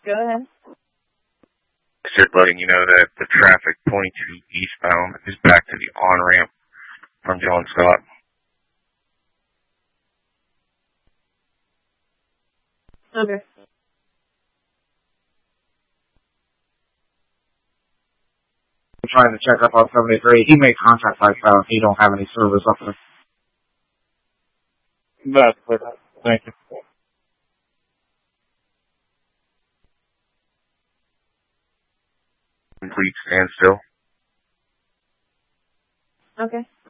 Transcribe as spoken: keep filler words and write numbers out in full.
Go ahead. Just letting you know that the traffic twenty-two eastbound is back to the on-ramp from John Scott. Okay. I'm trying to check up on seventy-three. He made contact like that. He don't have any service up there. That's clear. Thank you. Complete standstill. Okay.